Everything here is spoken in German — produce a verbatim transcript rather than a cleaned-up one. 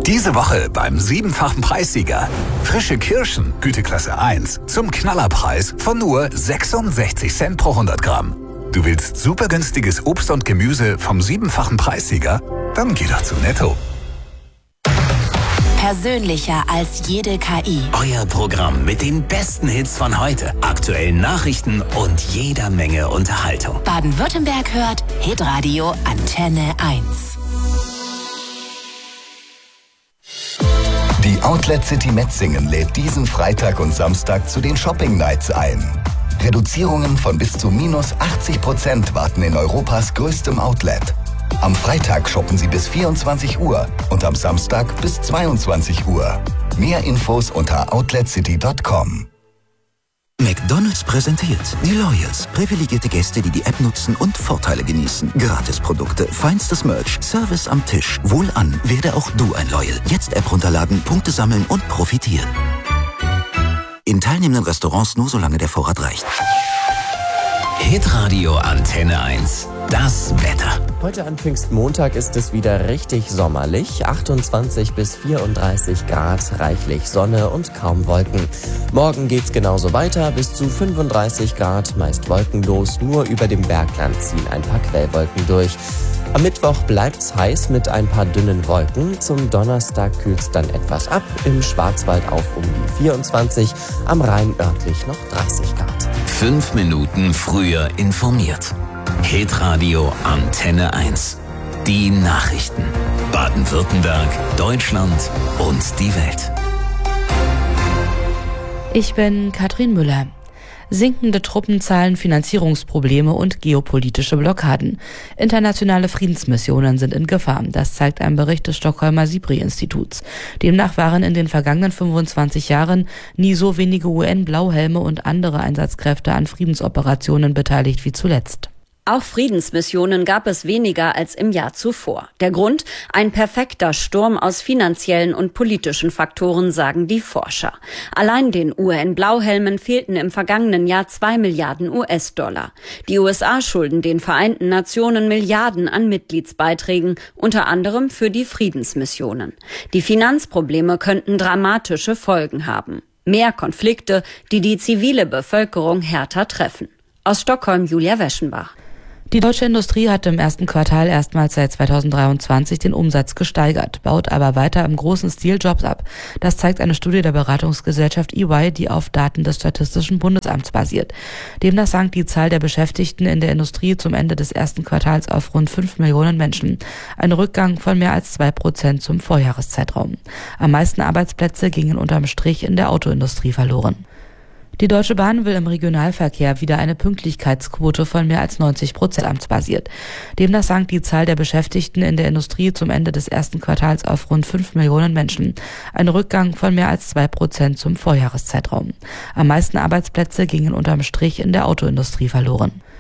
Diese Woche beim siebenfachen Preissieger. Frische Kirschen, Güteklasse eins, zum Knallerpreis von nur sechsundsechzig Cent pro hundert Gramm. Du willst super günstiges Obst und Gemüse vom siebenfachen Preissieger? Dann geh doch zu Netto. Persönlicher als jede K I. Euer Programm mit den besten Hits von heute, aktuellen Nachrichten und jeder Menge Unterhaltung. Baden-Württemberg hört Hitradio Antenne eins. Die Outlet City Metzingen lädt diesen Freitag und Samstag zu den Shopping Nights ein. Reduzierungen von bis zu minus achtzig Prozent warten in Europas größtem Outlet. Am Freitag shoppen Sie bis vierundzwanzig Uhr und am Samstag bis zweiundzwanzig Uhr. Mehr Infos unter outlet city punkt com. McDonald's präsentiert die Loyals. Privilegierte Gäste, die die App nutzen und Vorteile genießen. Gratisprodukte, feinstes Merch, Service am Tisch. Wohlan, werde auch du ein Loyal. Jetzt App runterladen, Punkte sammeln und profitieren. In teilnehmenden Restaurants nur solange der Vorrat reicht. Hitradio Antenne eins. Das Wetter. Heute an Pfingstmontag ist es wieder richtig sommerlich. achtundzwanzig bis vierunddreißig Grad, reichlich Sonne und kaum Wolken. Morgen geht's genauso weiter, bis zu fünfunddreißig Grad, meist wolkenlos. Nur über dem Bergland ziehen ein paar Quellwolken durch. Am Mittwoch bleibt's heiß mit ein paar dünnen Wolken. Zum Donnerstag kühlt's dann etwas ab. Im Schwarzwald auf um die vierundzwanzig, am Rhein örtlich noch dreißig Grad. Fünf Minuten früher informiert. Hitradio Antenne eins. Die Nachrichten. Baden-Württemberg, Deutschland und die Welt. Ich bin Katrin Müller. Sinkende Truppenzahlen, Finanzierungsprobleme und geopolitische Blockaden. Internationale Friedensmissionen sind in Gefahr. Das zeigt ein Bericht des Stockholmer SIPRI-Instituts. Demnach waren in den vergangenen fünfundzwanzig Jahren nie so wenige U N-Blauhelme und andere Einsatzkräfte an Friedensoperationen beteiligt wie zuletzt. Auch Friedensmissionen gab es weniger als im Jahr zuvor. Der Grund? Ein perfekter Sturm aus finanziellen und politischen Faktoren, sagen die Forscher. Allein den U N-Blauhelmen fehlten im vergangenen Jahr zwei Milliarden U S-Dollar. Die U S A schulden den Vereinten Nationen Milliarden an Mitgliedsbeiträgen, unter anderem für die Friedensmissionen. Die Finanzprobleme könnten dramatische Folgen haben. Mehr Konflikte, die die zivile Bevölkerung härter treffen. Aus Stockholm, Julia Weschenbach. Die deutsche Industrie hat im ersten Quartal erstmals seit zweitausenddreiundzwanzig den Umsatz gesteigert, baut aber weiter im großen Stil Jobs ab. Das zeigt eine Studie der Beratungsgesellschaft E Y, die auf Daten des Statistischen Bundesamts basiert. Demnach sank die Zahl der Beschäftigten in der Industrie zum Ende des ersten Quartals auf rund fünf Millionen Menschen. Ein Rückgang von mehr als zwei Prozent zum Vorjahreszeitraum. Am meisten Arbeitsplätze gingen unterm Strich in der Autoindustrie verloren. Die Deutsche Bahn will im Regionalverkehr wieder eine Pünktlichkeitsquote von mehr als neunzig Prozent amtsbasiert. Demnach sank die Zahl der Beschäftigten in der Industrie zum Ende des ersten Quartals auf rund fünf Millionen Menschen. Ein Rückgang von mehr als zwei Prozent zum Vorjahreszeitraum. Am meisten Arbeitsplätze gingen unterm Strich in der Autoindustrie verloren.